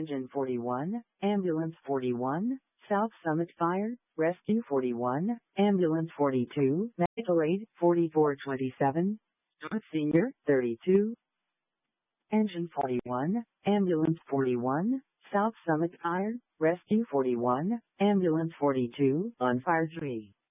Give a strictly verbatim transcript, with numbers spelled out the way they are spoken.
Engine forty-one, Ambulance forty-one, South Summit Fire, Rescue forty-one, Ambulance forty-two, Medical Aid forty-four twenty-seven, Senior thirty-two, Engine forty-one, Ambulance forty-one, South Summit Fire, Rescue forty-one, Ambulance forty-two, on Fire three.